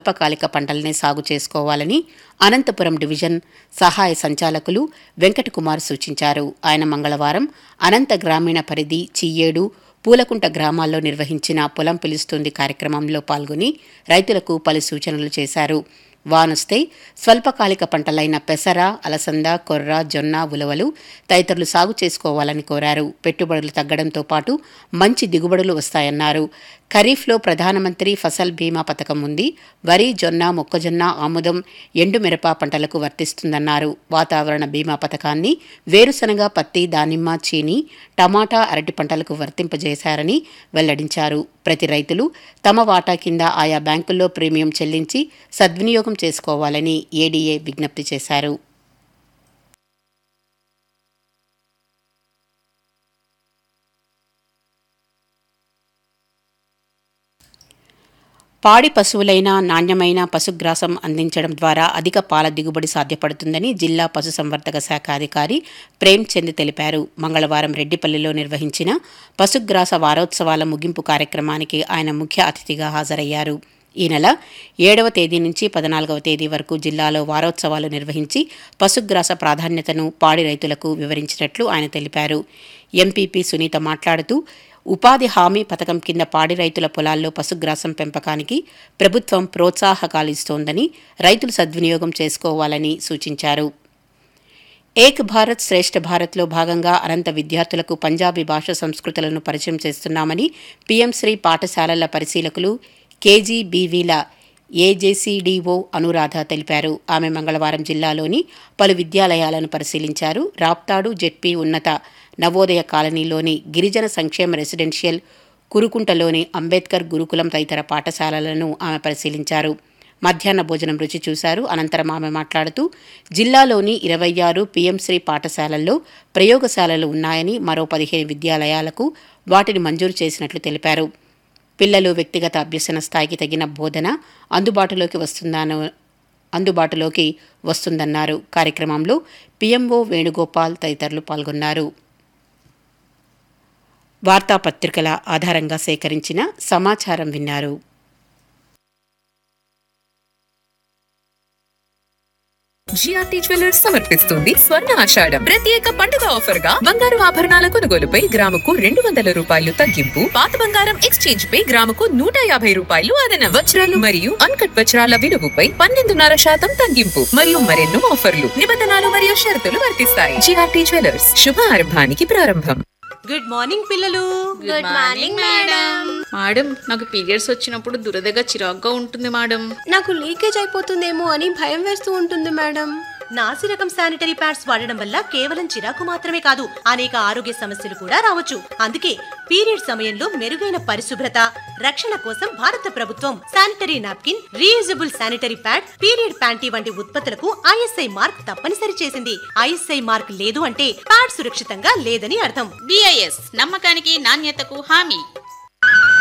స్వల్పకాలిక పంటలనే సాగు చేసుకోవాలని అనంతపురం డివిజన్ సహాయ సంచాలకులు వెంకటకుమార్ సూచించారు. ఆయన మంగళవారం అనంత గ్రామీణ పరిధి చియ్యేడు, పూలకుంట గ్రామాల్లో నిర్వహించిన పొలం పిలుస్తుంది కార్యక్రమంలో పాల్గొని రైతులకు పలు సూచనలు చేశారు. వానొస్తే స్వల్పకాలిక పంటలైన పెసర, అలసంద, కొర్ర, జొన్న, ఉలవలు తదితరులు సాగు చేసుకోవాలని కోరారు. పెట్టుబడులు తగ్గడంతో పాటు మంచి దిగుబడులు వస్తాయన్నారు. ఖరీఫ్లో ప్రధానమంత్రి ఫసల్ బీమా పథకం ఉంది. వరి, జొన్న, మొక్కజొన్న, ఆముదం, ఎండుమిరప పంటలకు వర్తిస్తుందన్నారు. వాతావరణ బీమా పథకాన్ని వేరుశనగ, పత్తి, దానిమ్మ, చీని, టమాటా, అరటి పంటలకు వర్తింపజేశారని వెల్లడించారు. ప్రతి రైతులు తమ వాటా కింద ఆయా బ్యాంకుల్లో ప్రీమియం చెల్లించి సద్వినియోగం చేసుకోవాలని ఏడీఏ విజ్ఞప్తి చేశారు. పాడి పశువులైన నాణ్యమైన పశుగ్రాసం అందించడం ద్వారా అధిక పాల దిగుబడి సాధ్యపడుతుందని జిల్లా పశుసంవర్ధక శాఖ అధికారి ప్రేమ్చంద్ తెలిపారు. మంగళవారం రెడ్డిపల్లిలో నిర్వహించిన పశుగ్రాస వారోత్సవాల ముగింపు కార్యక్రమానికి ఆయన ముఖ్య అతిథిగా హాజరయ్యారు. ఈ నెల 7వ తేదీ నుంచి 14వ తేదీ వరకు జిల్లాలో వారోత్సవాలు నిర్వహించి పశుగ్రాస ప్రాధాన్యతను పాడి రైతులకు వివరించినట్లు ఆయన తెలిపారు. ఎంపీపీ సునీత మాట్లాడుతూ ఉపాధి హామీ పథకం కింద పాడి రైతుల పొలాల్లో పశుగ్రాసం పెంపకానికి ప్రభుత్వం ప్రోత్సాహకాలు ఇస్తోందని, రైతులు సద్వినియోగం చేసుకోవాలని సూచించారు. ఏక్ భారత్ శ్రేష్ఠ భారత్లో భాగంగా అనంత విద్యార్థులకు పంజాబీ భాష సంస్కృతులను పరిచయం చేస్తున్నామని పీఎం శ్రీ పాఠశాలల పరిశీలకులు కేజీబీవీల ఏజేసీడీఓ అనురాధ తెలిపారు. ఆమె మంగళవారం జిల్లాలోని పలు విద్యాలయాలను పరిశీలించారు. రాప్తాడు జెడ్పీ ఉన్నత నవోదయ కాలనీలోని గిరిజన సంక్షేమ రెసిడెన్షియల్, కురుకుంటలోని అంబేద్కర్ గురుకులం తదితర పాఠశాలలను ఆమె పరిశీలించారు. మధ్యాహ్న భోజనం రుచి చూశారు. అనంతరం ఆమె మాట్లాడుతూ జిల్లాలోని 26 పీఎంశ్రీ పాఠశాలల్లో ప్రయోగశాలలు ఉన్నాయని, మరో 15 విద్యాలయాలకు వాటిని మంజూరు చేసినట్లు తెలిపారు. పిల్లలు వ్యక్తిగత అభ్యసన స్థాయికి తగిన బోధన అందుబాటులోకి వస్తుందన్నారు. కార్యక్రమంలో పీఎంఓ వేణుగోపాల్ తదితరులు పాల్గొన్నారు. వార్తాపత్రికల ఆధారంగా సేకరించిన సమాచారం విన్నారు. జిఆర్టీ జ్యువెలర్స్ సమర్పిస్తుంది స్వర్ణ ఆషాఢం ప్రత్యేక పండుగ ఆఫర్ గా బంగారు ఆభరణాల కొనుగోలుపై గ్రాముకు 200 రూపాయలు తగ్గింపు, పాత బంగారం ఎక్స్చేంజ్ పై గ్రాముకు 150 రూపాయలు అదనం, వజ్రాలు మరియు అన్కట్ వజ్రాల విలువపై 12.5% తగ్గింపు మరియు మరెన్నో ఆఫర్లు, నిబంధనలు మరియు షరతులు వర్తిస్తాయి. జిఆర్టీ జ్యువెలర్స్ శుభారంభానికి ప్రారంభం. గుడ్ మార్నింగ్ పిల్లలు. Good morning madam. మేడం, నాకు పీరియడ్స్ వచ్చినప్పుడు దురదగా చిరాగ్గా ఉంటుంది మేడం. నాకు లీకేజ్ అయిపోతుందేమో అని భయం వేస్తూ ఉంటుంది మేడం. నాసి రకం శానిటరీ ప్యాడ్స్ వాడడం వల్ల కేవలం చిరాకు మాత్రమే కాదు, అనేక ఆరోగ్య సమస్యలు కూడా రావచ్చు. అందుకే పీరియడ్ సమయంలో మెరుగైన పరిశుభ్రత, రక్షణ కోసం భారత ప్రభుత్వం sanitary napkin, reusable sanitary pad, period panty వంటి ఉత్పత్తులకు ఐఎస్ఐ మార్క్ తప్పనిసరి చేసింది. ఐఎస్ఐ మార్క్ లేదు అంటే ప్యాడ్ సురక్షితంగా లేదని అర్థం. BIS నమ్మకానికి నాణ్యతకు హామీ.